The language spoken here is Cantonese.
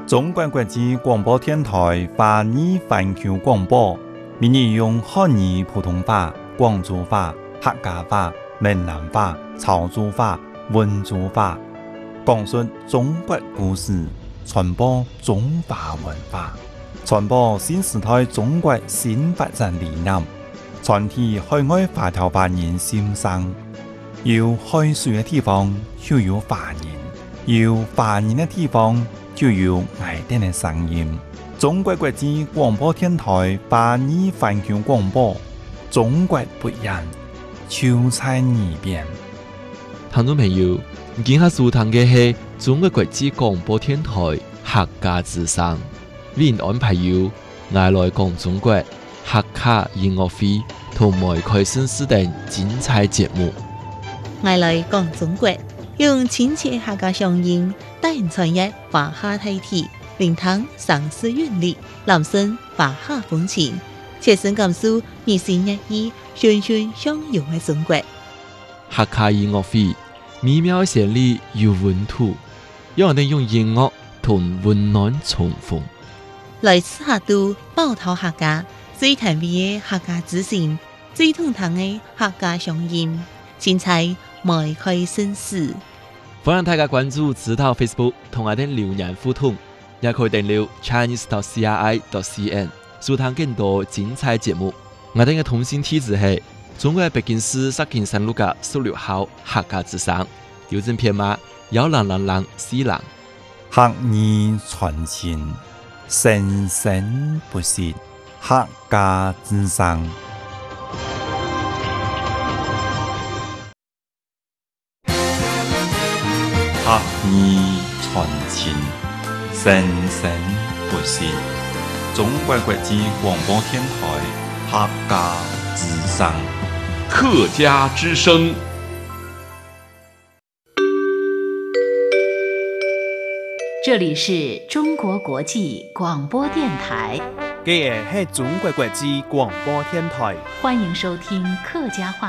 中国国际广播电台华语环球广播，每日用汉语普通话、广州话、客家话、闽南话、潮州话、温州话，讲述中国故事，传播中华文化，传播新时代中国新发展理念，传递海外华侨华人心声。有海水的地方就有华人，有华人的地方就有爱丁的声音。中国国际广播电台华语环球广播，中国不一样，就在耳边。 听众朋友，今下收听的是中国国际广播电台客家之声，为您安排有爱来讲中国客家音乐会同埋开心事等精彩节目。 爱来讲中国，用亲切客家乡音，带人传阅华夏大体，聆听城市韵律，揽声华夏风情，切身感受热情热意、循循相融的中国。 客家音乐会美妙旋律有温度，让我哋用音樂同溫暖重逢。 來自客都寶島客家最甜美的客家之聲，最通透的客家鄉音，精彩邁開新事。 歡迎大家關注指導 Facebook 同我哋留言互動，也可以訂閱 chinese.cri.cn 收聽更多精彩節目。我哋嘅通訊地址係中國北京市石景山路嘅16號客家之聲，郵政編碼10004 客語傳情，生生不息，客家之聲。客語傳情，生生不息。中國國際廣播電台客家之聲。 客家之聲。 这里是中国国际广播电台， 这也是中国国际广播电台， 欢迎收听客家话